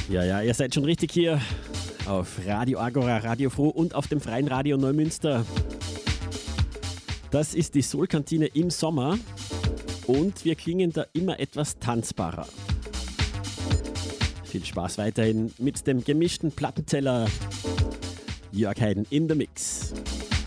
Ja, ihr seid schon richtig hier auf Radio Agora, Radio Froh und auf dem Freien Radio Neumünster. Das ist die Soul-Kantine im Sommer und wir klingen da immer etwas tanzbarer. Viel Spaß weiterhin mit dem gemischten Plattenteller. Jörg Heiden in the Mix.